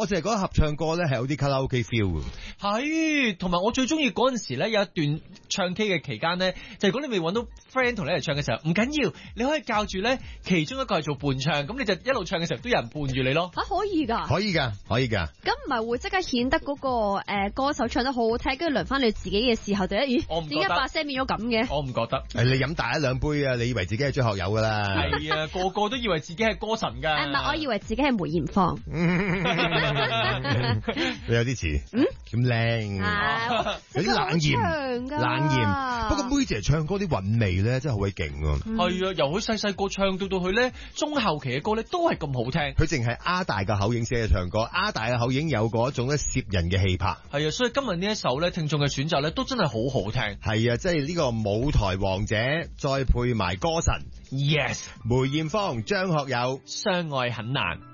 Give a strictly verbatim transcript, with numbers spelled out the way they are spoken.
我淨係覺得合唱歌咧係有啲卡拉 OK feel 嘅。 係，同埋我最中意嗰陣時咧，有一段唱 K 嘅期間咧，就係如果你未揾到 friend 同你一齊唱嘅時候，唔緊要，你可以教住咧其中一個係做伴唱，咁你就一路唱嘅時候都有人伴住你咯。 嚇、啊、可以㗎， 可以㗎，可以㗎。 咁唔係會即刻顯得嗰、嗰個誒、呃、歌手唱得好好聽，跟住輪翻你自己嘅時候就一咦，點解把聲變咗咁嘅？ 我唔覺得。 誒，你飲大一兩杯啊，你以為自己係張學友㗎啦？ 係啊，個個都以為自己係歌神㗎。 誒唔係，我以為自己係梅艷芳。 你有啲似，嗯，咁靚， 啊、 有啲冷艷，冷艷。不過妹姐唱歌啲韻味咧，真係好鬼勁喎。 係、嗯、啊，由佢細細個唱到到佢咧中後期嘅歌咧，都係咁好聽。 佢淨係阿大嘅口影寫嘅唱歌，阿大嘅口影有嗰種咧攝人嘅氣魄。 係啊，所以今日呢一首咧，聽眾嘅選擇咧，都真係好好聽。 係啊，即係呢個舞台王者，再配埋歌神 ，yes， 梅艷芳、張學友， 相愛很難。